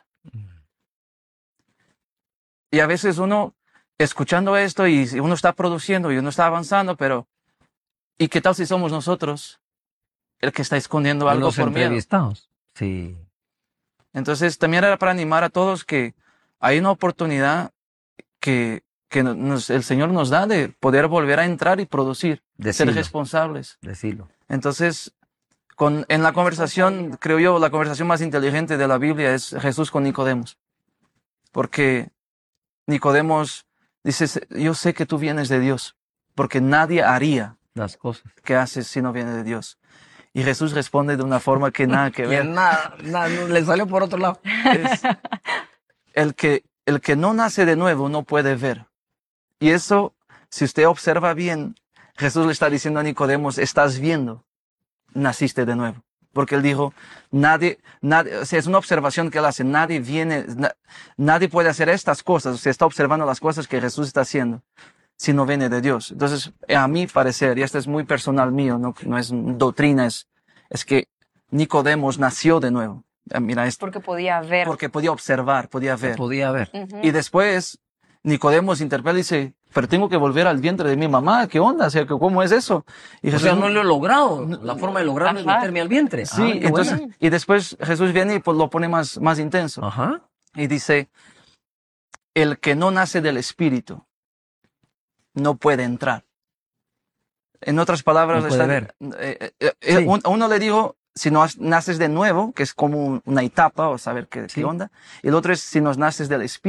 Y a veces uno, escuchando esto, y uno está produciendo y uno está avanzando, pero ¿y qué tal si somos nosotros el que está escondiendo algo por miedo? Sí. Entonces, también era para animar a todos que hay una oportunidad que el Señor nos da de poder volver a entrar y producir, ser responsables. Decirlo. Entonces, en la conversación, creo yo, la conversación más inteligente de la Biblia es Jesús con Nicodemos. Porque Nicodemos dice, yo sé que tú vienes de Dios, porque nadie haría las cosas que haces si no viene de Dios. Y Jesús responde de una forma que nada que ver. nada, le salió por otro lado. El que no nace de nuevo no puede ver. Y eso, si usted observa bien, Jesús le está diciendo a Nicodemos, estás viendo, naciste de nuevo. Porque él dijo, nadie, o sea, es una observación que él hace, nadie puede hacer estas cosas, o sea, está observando las cosas que Jesús está haciendo, si no viene de Dios. Entonces, a mi parecer, y esto es muy personal mío, no es doctrina, es que Nicodemos nació de nuevo. Mira esto. Porque podía ver. Porque podía observar, podía ver. Podía ver. Y después, Nicodemos interpela y dice, pero tengo que volver al vientre de mi mamá, ¿qué onda? O sea, ¿cómo es eso? Y Jesús, no lo he logrado. La forma de lograrlo es meterme al vientre. Sí, entonces, y después Jesús viene y pues lo pone más intenso. Ajá. Y dice, el que no nace del Espíritu no puede entrar. En otras palabras, no puede ver. Uno le dijo, si no naces de nuevo, que es como una etapa, o saber qué onda. Y el otro es, si nos naces del Espíritu.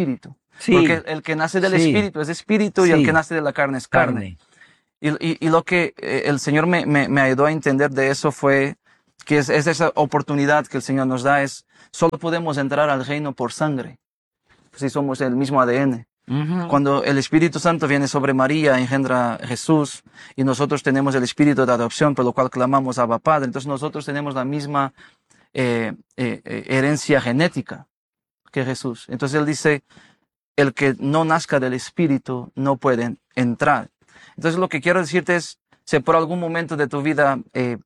Sí. Porque el que nace del espíritu es espíritu y el que nace de la carne es carne. Y lo que el Señor me ayudó a entender de eso fue que es esa oportunidad que el Señor nos da, solo podemos entrar al reino por sangre, si somos el mismo ADN. Cuando el Espíritu Santo viene sobre María, engendra a Jesús, y nosotros tenemos el Espíritu de adopción, por lo cual clamamos a Abba Padre. Entonces nosotros tenemos la misma herencia genética que Jesús. Entonces Él dice, el que no nazca del Espíritu no puede entrar. Entonces lo que quiero decirte es, si por algún momento de tu vida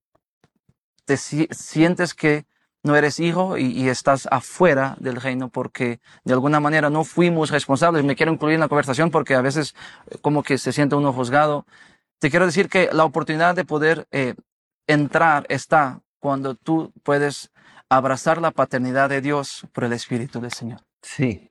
te sientes que no eres hijo y estás afuera del reino porque de alguna manera no fuimos responsables. Me quiero incluir en la conversación porque a veces como que se siente uno juzgado. Te quiero decir que la oportunidad de poder entrar está cuando tú puedes abrazar la paternidad de Dios por el Espíritu del Señor. Sí,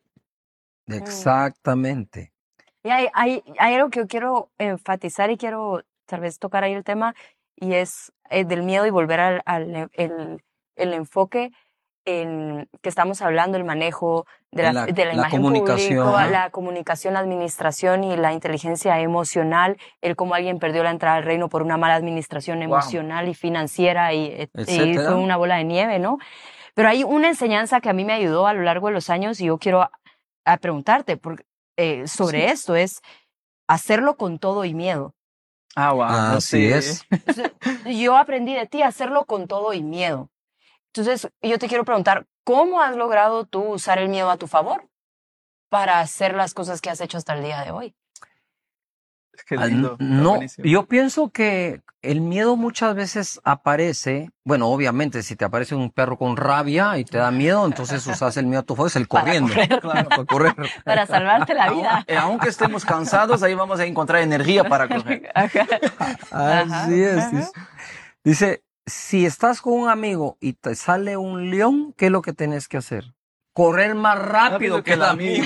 exactamente. Y hay algo que yo quiero enfatizar y quiero tal vez tocar ahí el tema, y es del miedo y volver al el enfoque en que estamos hablando, el manejo de la imagen comunicación, pública, la comunicación, la administración y la inteligencia emocional, el cómo alguien perdió la entrada al reino por una mala administración emocional y financiera y fue una bola de nieve, ¿no? Pero hay una enseñanza que a mí me ayudó a lo largo de los años y yo quiero a preguntarte sobre esto, es hacerlo con todo y miedo. Wow. Así es. Yo aprendí de ti a hacerlo con todo y miedo. Entonces, yo te quiero preguntar, ¿cómo has logrado tú usar el miedo a tu favor para hacer las cosas que has hecho hasta el día de hoy? Qué lindo. No, yo pienso que el miedo muchas veces aparece, bueno, obviamente si te aparece un perro con rabia y te da miedo, entonces usas el miedo a tu favor, es el corriendo. Para correr. Para salvarte la vida. Aunque estemos cansados, ahí vamos a encontrar energía para correr. Así es. Dice, si estás con un amigo y te sale un león, ¿qué es lo que tienes que hacer? Correr más rápido que el amigo.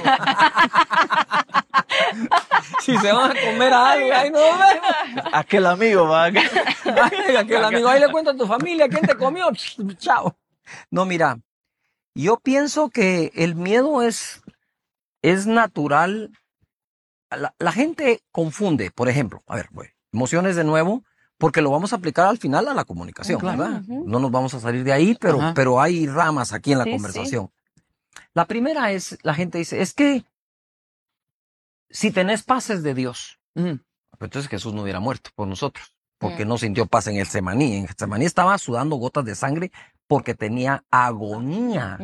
Si se van a comer a algo, ahí no vemos. Aquel amigo va. Aquel amigo, ahí le cuento a tu familia quién te comió. Chao. No, mira, yo pienso que el miedo es natural. La gente confunde, por ejemplo, a ver, emociones de nuevo, porque lo vamos a aplicar al final a la comunicación, ¿verdad? No nos vamos a salir de ahí, pero hay ramas aquí en la conversación. La primera es, la gente dice, es que si tenés paz es de Dios. Entonces Jesús no hubiera muerto por nosotros, porque no sintió paz en el Getsemaní. En Getsemaní estaba sudando gotas de sangre porque tenía agonía.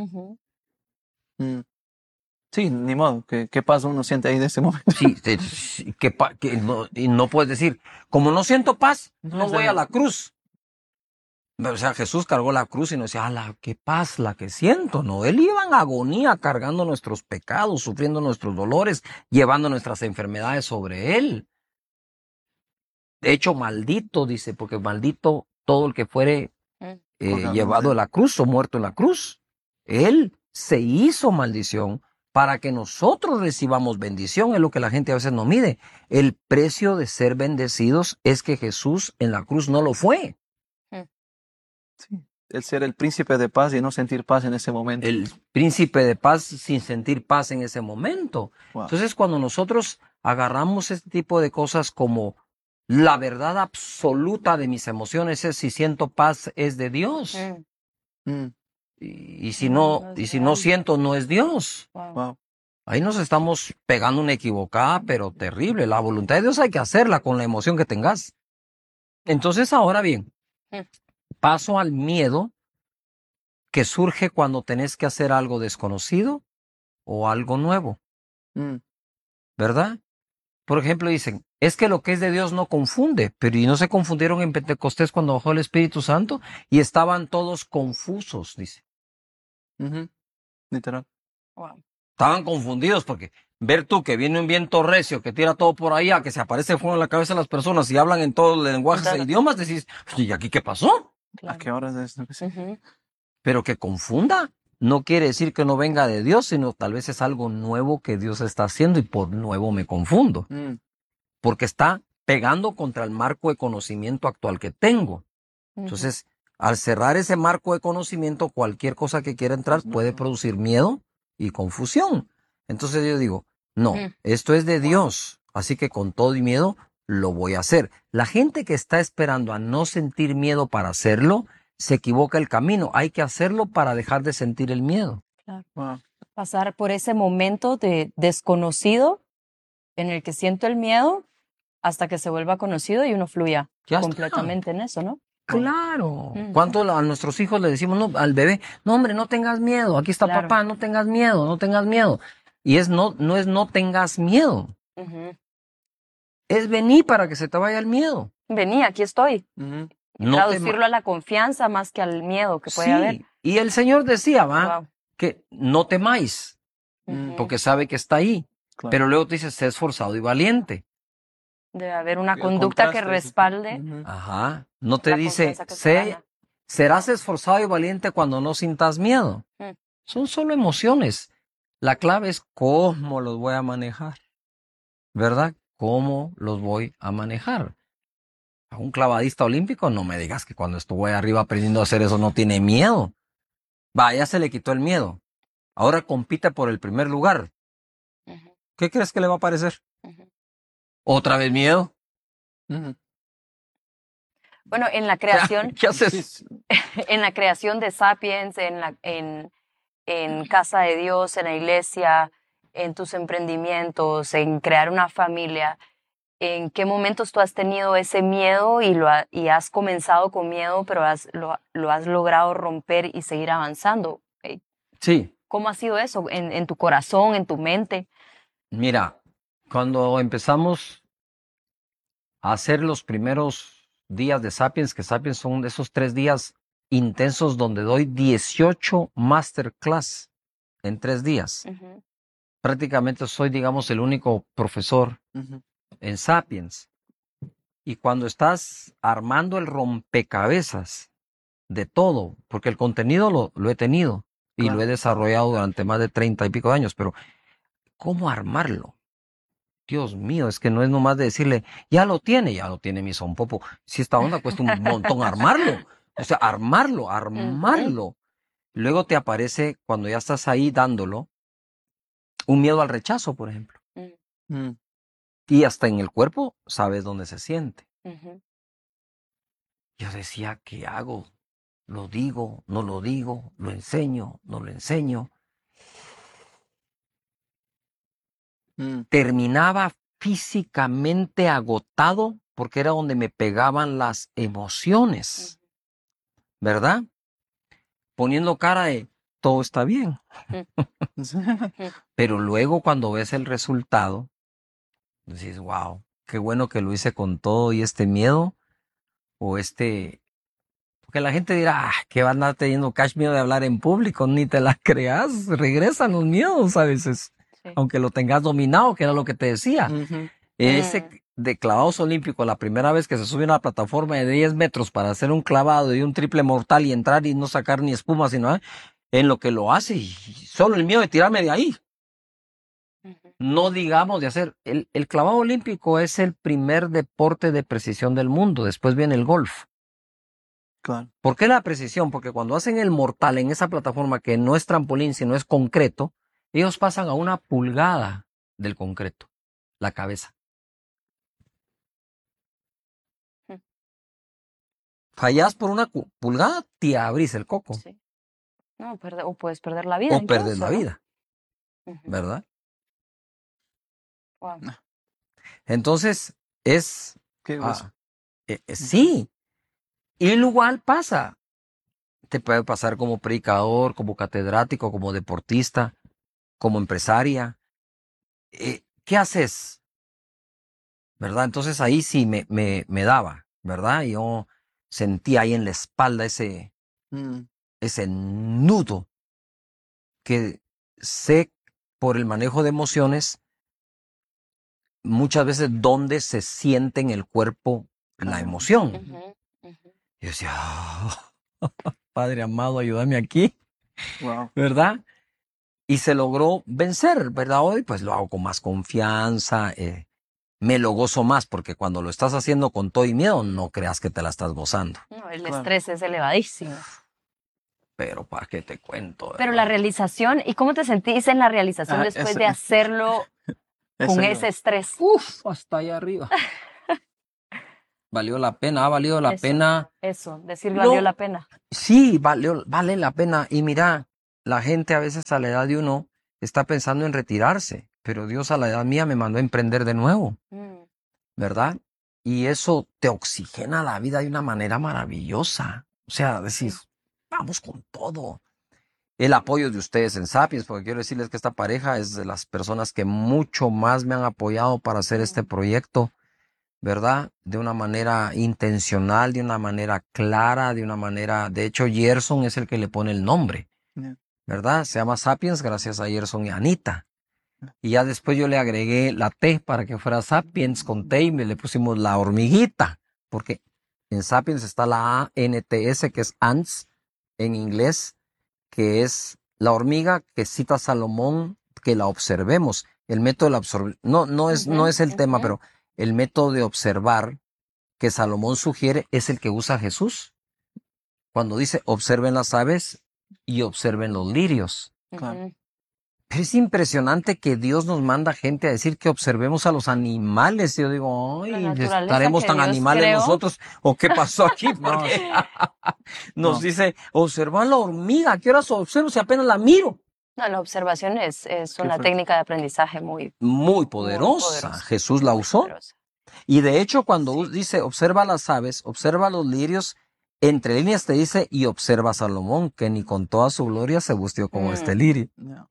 Sí, ni modo. ¿Qué paz uno siente ahí en ese momento? Sí, y no puedes decir, como no siento paz, no voy a la cruz. O sea, Jesús cargó la cruz y nos decía, qué paz la que siento, ¿no? Él iba en agonía cargando nuestros pecados, sufriendo nuestros dolores, llevando nuestras enfermedades sobre él. De hecho, maldito, dice, porque maldito todo el que fuere llevado a la cruz o muerto en la cruz. Él se hizo maldición para que nosotros recibamos bendición, es lo que la gente a veces no mide. El precio de ser bendecidos es que Jesús en la cruz no lo fue. Sí, el ser el príncipe de paz y no sentir paz en ese momento. El príncipe de paz sin sentir paz en ese momento. Wow. Entonces, cuando nosotros agarramos este tipo de cosas como la verdad absoluta de mis emociones es si siento paz es de Dios. Y si no siento no es Dios. Wow. Ahí nos estamos pegando una equivocada, pero terrible. La voluntad de Dios hay que hacerla con la emoción que tengas. Entonces, ahora bien, paso al miedo que surge cuando tenés que hacer algo desconocido o algo nuevo. ¿Verdad? Por ejemplo, dicen, es que lo que es de Dios no confunde, pero ¿y no se confundieron en Pentecostés cuando bajó el Espíritu Santo? Y estaban todos confusos, dice. Literal. Wow. Estaban confundidos porque ver tú que viene un viento recio que tira todo por allá, que se aparece fuego en la cabeza de las personas y hablan en todos los lenguajes e idiomas, decís, ¿y aquí qué pasó? ¿A qué horas es esto? Pero que confunda no quiere decir que no venga de Dios, sino tal vez es algo nuevo que Dios está haciendo y por nuevo me confundo. Porque está pegando contra el marco de conocimiento actual que tengo. Entonces, al cerrar ese marco de conocimiento, cualquier cosa que quiera entrar puede producir miedo y confusión. Entonces yo digo, No, esto es de Dios. Así que con todo y miedo lo voy a hacer. La gente que está esperando a no sentir miedo para hacerlo, se equivoca el camino. Hay que hacerlo para dejar de sentir el miedo. Claro. Wow. Pasar por ese momento de desconocido en el que siento el miedo hasta que se vuelva conocido y uno fluya Ya está. completamente en eso, ¿no? Claro. Ujú. ¿Cuánto a nuestros hijos le decimos, no, al bebé, no hombre, no tengas miedo, aquí está Claro. papá, no tengas miedo, no tengas miedo? Y no es no tengas miedo, Ujú. es venir para que se te vaya el miedo. Vení, aquí estoy. Ujú. No Traducirlo a la confianza más que al miedo que puede haber. Y el Señor decía, va, Wow. que no temáis, Ujú. porque sabe que está ahí. Claro. Pero luego te dice, sé esforzado y valiente. Debe haber una El conducta que contraste, respalde Ujú. Ajá. No te la dice, confianza que se gana. serás esforzado y valiente cuando no sintas miedo. Mm. Son solo emociones. La clave es cómo los voy a manejar. ¿Verdad? ¿Cómo los voy a manejar? A un clavadista olímpico, no me digas que cuando estuvo ahí arriba aprendiendo a hacer eso no tiene miedo. Va, ya se le quitó el miedo. Ahora compite por el primer lugar. Ujú. ¿Qué crees que le va a parecer? Ujú. ¿Otra vez miedo? Ujú. Bueno, en la creación, ¿Qué haces? en la creación de Sapiens, en Casa de Dios, en la iglesia, en tus emprendimientos, en crear una familia, ¿en qué momentos tú has tenido ese miedo y has comenzado con miedo, pero lo has logrado romper y seguir avanzando? Sí, ¿Cómo ha sido eso en tu corazón, en tu mente? mira, cuando empezamos a hacer los primeros días de Sapiens, que Sapiens son de esos 3 días intensos donde doy 18 masterclass en 3 días. Ujú. Prácticamente soy, digamos, el único profesor Ujú. en Sapiens. Y cuando estás armando el rompecabezas de todo, porque el contenido lo he tenido y Claro. lo he desarrollado durante más de 30 y pico de años, pero ¿cómo armarlo? Dios mío, es que no es nomás de decirle, ya lo tiene mi son popo. Si esta onda cuesta un montón armarlo. O sea, armarlo. Luego te aparece, cuando ya estás ahí dándolo, un miedo al rechazo, por ejemplo. Ujú. Mm. Y hasta en el cuerpo sabes dónde se siente. Ujú. Yo decía, ¿qué hago? ¿Lo digo? ¿No lo digo? ¿Lo enseño? ¿No lo enseño? Mm. Terminaba físicamente agotado porque era donde me pegaban las emociones, ¿verdad? Poniendo cara de todo está bien. Pero luego cuando ves el resultado, dices, wow, qué bueno que lo hice con todo y este miedo o porque la gente dirá, que va a andar teniendo cash miedo de hablar en público, ni te la creas, regresan los miedos a veces, Sí. aunque lo tengas dominado, que era lo que te decía. Ujú. Ese de clavados olímpicos, la primera vez que se sube a una plataforma de 10 metros para hacer un clavado y un triple mortal y entrar y no sacar ni espuma, sino en lo que lo hace, y solo el miedo de tirarme de ahí. Ujú. No digamos de hacer, el clavado olímpico es el primer deporte de precisión del mundo, después viene el golf. Claro. ¿Por qué la precisión? Porque cuando hacen el mortal en esa plataforma que no es trampolín, sino es concreto, ellos pasan a 1 pulgada del concreto, la cabeza. Ujú. Fallas por 1 pulgada, te abrís el coco Sí. No, o puedes perder la vida. o perdes incluso, la ¿no? vida, Ujú. ¿verdad? Wow. Entonces, es... Qué grueso. sí, y igual pasa. Te puede pasar como predicador, como catedrático, como deportista, como empresaria. ¿Qué haces? ¿Verdad? Entonces ahí sí me daba, ¿verdad? Yo sentía ahí en la espalda Mm. ese nudo que sé por el manejo de emociones muchas veces dónde se siente en el cuerpo la Claro. emoción. Ujú. Ujú. Yo decía, "Ah, Padre amado, ayúdame aquí", Wow. ¿verdad? Y se logró vencer, ¿verdad? Hoy pues lo hago con más confianza, me lo gozo más, porque cuando lo estás haciendo con todo y miedo, no creas que te la estás gozando. No, el Claro. estrés es elevadísimo. Pero ¿para qué te cuento? Pero la realización, ¿y cómo te sentís en la realización Ah, después eso- de hacerlo con ese estrés. Uf, hasta allá arriba. Valió la pena, ha valido la pena. Eso, decir valió la pena. Sí, vale la pena. Y mira, la gente a veces a la edad de uno está pensando en retirarse, pero Dios a la edad mía me mandó a emprender de nuevo, ¿verdad? Y eso te oxigena la vida de una manera maravillosa. O sea, decir, vamos con todo. El apoyo de ustedes en Sapiens, porque quiero decirles que esta pareja es de las personas que mucho más me han apoyado para hacer este proyecto, ¿verdad? De una manera intencional, de una manera clara, de una manera... De hecho, Gerson es el que le pone el nombre, ¿verdad? Se llama Sapiens gracias a Gerson y Anita. Y ya después yo le agregué la T para que fuera Sapiens con T y le pusimos la hormiguita, porque en Sapiens está la ANTS, que es ants en inglés, que es la hormiga que cita Salomón, que la observemos. El método de la observación, no es el tema, pero el método de observar que Salomón sugiere es el que usa Jesús. Cuando dice, observen las aves y observen los lirios. Claro. Pero es impresionante que Dios nos manda gente a decir que observemos a los animales. Y yo digo, ay, ¿estaremos tan animales nosotros? ¿O qué pasó aquí? Porque nos dice, observa la hormiga. ¿A qué horas observo si apenas la miro? No, la observación es una técnica de aprendizaje muy poderosa. Jesús la usó. Y de hecho, cuando dice, observa las aves, observa los lirios, entre líneas te dice, y observa a Salomón, que ni con toda su gloria se vistió como este lirio.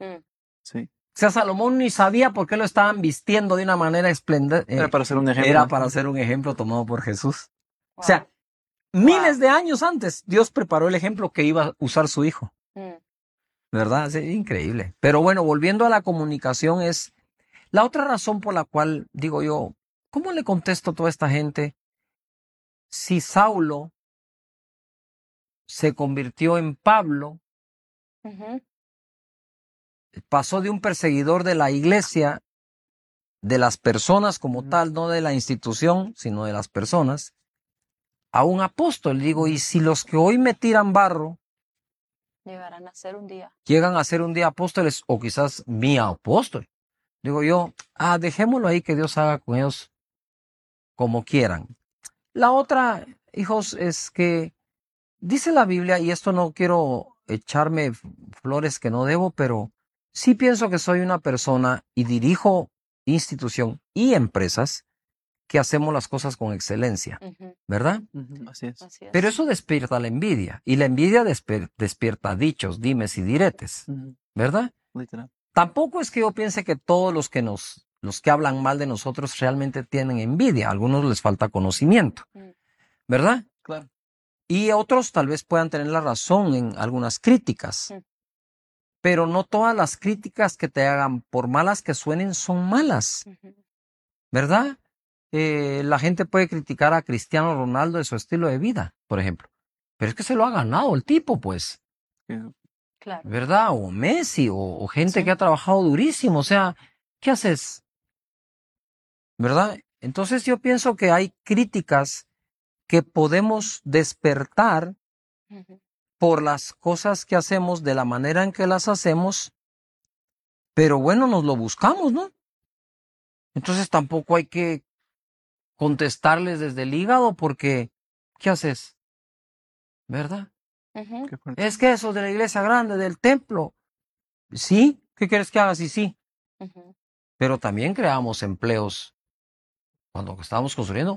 Sí. O sea, Salomón ni sabía por qué lo estaban vistiendo de una manera esplendorosa. Era para hacer un ejemplo. Era para hacer un ejemplo tomado por Jesús. Wow. O sea, miles de años antes, Dios preparó el ejemplo que iba a usar su hijo. ¿Verdad? Sí, increíble. Pero bueno, volviendo a la comunicación, es la otra razón por la cual digo yo, ¿cómo le contesto a toda esta gente si Saulo se convirtió en Pablo? Pasó de un perseguidor de la iglesia, de las personas como tal, no de la institución, sino de las personas, a un apóstol. Digo, y si los que hoy me tiran barro llegan a ser un día apóstoles, o quizás mi apóstol, digo yo, dejémoslo ahí, que Dios haga con ellos como quieran. La otra, hijos, es que dice la Biblia, y esto no quiero echarme flores que no debo, pero sí pienso que soy una persona y dirijo institución y empresas que hacemos las cosas con excelencia, ¿verdad? Así es. Pero eso despierta la envidia, y la envidia despierta dichos, dimes y diretes, ¿verdad? Literal. Tampoco es que yo piense que todos los que hablan mal de nosotros realmente tienen envidia. A algunos les falta conocimiento, ¿verdad? Claro. Y otros tal vez puedan tener la razón en algunas críticas. Pero no todas las críticas que te hagan, por malas que suenen, son malas, ¿verdad? La gente puede criticar a Cristiano Ronaldo de su estilo de vida, por ejemplo. Pero es que se lo ha ganado el tipo, pues. Claro. ¿Verdad? O Messi, o gente que ha trabajado durísimo. O sea, ¿qué haces? ¿Verdad? Entonces yo pienso que hay críticas que podemos despertar por las cosas que hacemos, de la manera en que las hacemos, pero bueno, nos lo buscamos, ¿no? Entonces tampoco hay que contestarles desde el hígado, porque ¿qué haces? ¿Verdad? Es que eso de la iglesia grande, del templo, ¿sí? ¿Qué quieres que haga? Sí. Pero también creamos empleos cuando estábamos construyendo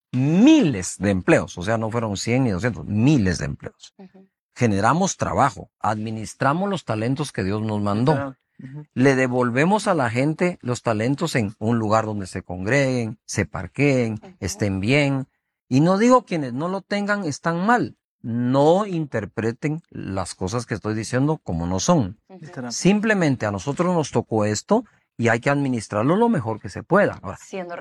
miles de empleos, o sea, no fueron 100 ni 200, miles de empleos. Generamos trabajo, administramos los talentos que Dios nos mandó. Le devolvemos a la gente los talentos en un lugar donde se congreguen, se parqueen, estén bien. Y no digo quienes no lo tengan están mal. No interpreten las cosas que estoy diciendo como no son. Simplemente a nosotros nos tocó esto y hay que administrarlo lo mejor que se pueda. Ahora,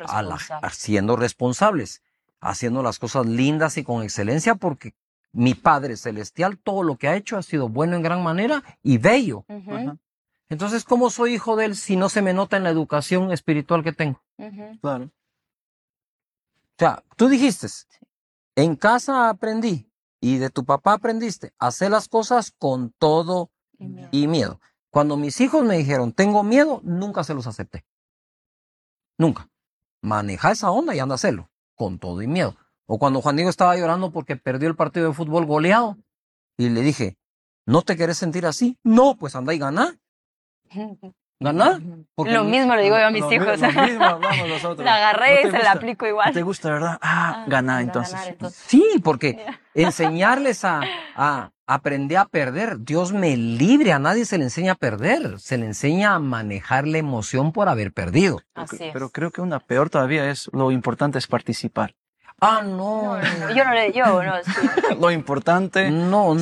siendo responsables, haciendo las cosas lindas y con excelencia, porque mi Padre Celestial, todo lo que ha hecho ha sido bueno en gran manera y bello. Entonces, ¿cómo soy hijo de Él si no se me nota en la educación espiritual que tengo? Claro. O sea, tú dijiste, en casa aprendí y de tu papá aprendiste a hacer las cosas con todo y miedo. Cuando mis hijos me dijeron, tengo miedo, nunca se los acepté. Nunca. Maneja esa onda y anda a hacerlo, con todo y miedo. O cuando Juan Diego estaba llorando porque perdió el partido de fútbol goleado, y le dije, ¿no te querés sentir así? No, pues anda y gana. ¿Ganar? Porque lo mismo le digo yo a mis Lo hijos. mismo hablamos nosotros. La agarré y ¿No te se la gusta? aplico igual. ¿No te gusta, verdad? Ganar entonces. Sí, porque enseñarles a aprender a perder, Dios me libre, a nadie se le enseña a perder, se le enseña a manejar la emoción por haber perdido. Así es. Pero creo que una peor todavía es, lo importante es participar. Ah, no. Yo no. Lo importante No,